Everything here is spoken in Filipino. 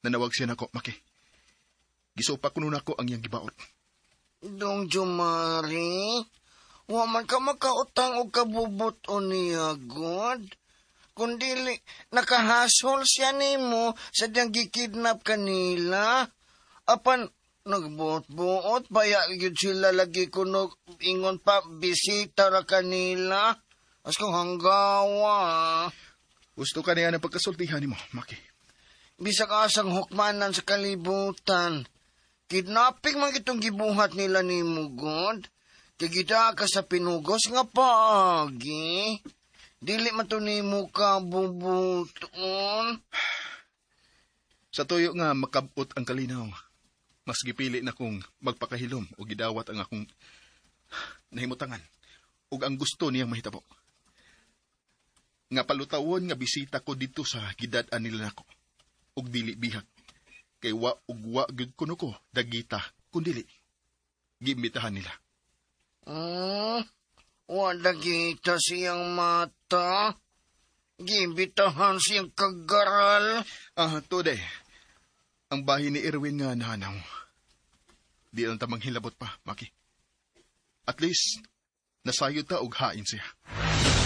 nanawag siya nako, Maki. Gisupa ko nun ako ang iyang gibaot. Dong Jumari, wa man ka makautang o kabubot o niya, God. Kundili, nakahasol siya nimo sa diyang gikidnap kanila. Apan, nagbuot-buot, baya yun sila lagi kuno ingon pa, bisita ra kanila. As kong hanggawa. Gusto ka niya ng pagkasultihan ni mo, Maki. Bisa ka asang hukmanan sa kalibutan. Kidnapping man itong gibuhat nila ni Mugod. Kagita ka sa pinugos nga paagi. Dili man to ni mo ka bubuton. Sa tuyo nga makabot ang kalinaw, mas gipili na kong magpakahilom o gidawat ang akong nahimutangan o ang gusto niyang mahitabo. Nga palutawon nga bisita ko dito sa gidad-an nila nako og dili bihag kay wa gud kuno ko dagita kundili giimbitahan nila. Wa dagita siyang mata. Giimbitahan siyang kagaral. Today, ang bahay ni Erwin nga nahanaw. Di lang tamang hilabot pa, Maki. At least, nasayod ta og hain siya.